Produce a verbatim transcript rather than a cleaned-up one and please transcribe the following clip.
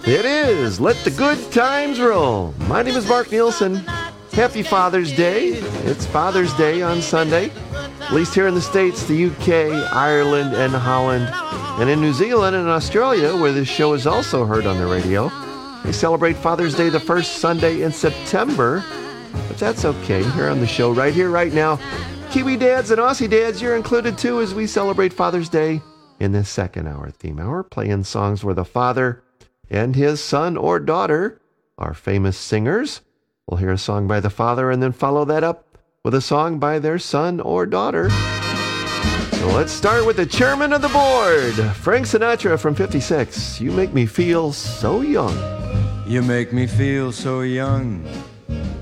It is. Let the good times roll. My name is Mark Nielsen. Happy Father's Day. It's Father's Day on Sunday. At least here in the States, the U K, Ireland, and Holland. And in New Zealand and Australia, where this show is also heard on the radio, they celebrate Father's Day the first Sunday in September. But that's okay. Here on the show, right here, right now, Kiwi dads and Aussie dads, you're included too as we celebrate Father's Day in this second hour theme hour, playing songs where the father and his son or daughter are famous singers. We'll hear a song by the father and then follow that up with a song by their son or daughter. So let's start with the chairman of the board, Frank Sinatra from fifty-six. You make me feel so young. You make me feel so young.